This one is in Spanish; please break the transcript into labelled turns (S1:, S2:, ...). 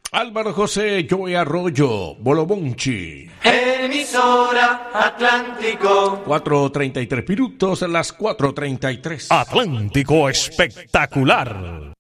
S1: Álvaro José, Joey Arroyo, Bolo Bonchi.
S2: Emisora Atlántico.
S1: 4:33 minutos, las 4:33.
S3: Atlántico Espectacular.